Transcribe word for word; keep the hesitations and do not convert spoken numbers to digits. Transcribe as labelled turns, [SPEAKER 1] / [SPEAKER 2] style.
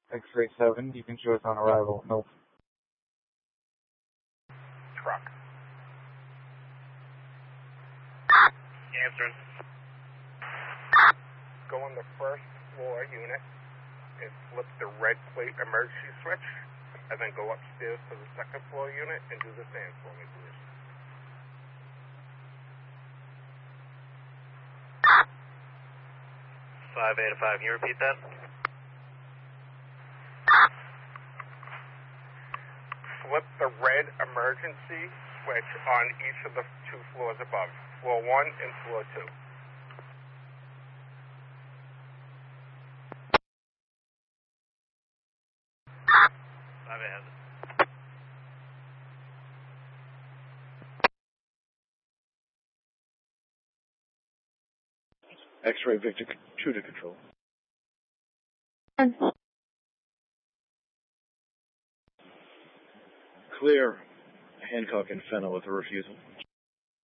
[SPEAKER 1] X-ray seven, you can show us on arrival. Nope.
[SPEAKER 2] Truck. Answers. Go on the first floor unit and flip the red plate emergency switch, and then go upstairs to the second floor unit and do the same for me, please.
[SPEAKER 3] five eight five, can you repeat that?
[SPEAKER 2] Flip the red emergency switch on each of the two floors above, floor one and floor two.
[SPEAKER 3] five eight has it.
[SPEAKER 4] X-ray Victor two to control. Clear Hancock and Fenner with a refusal.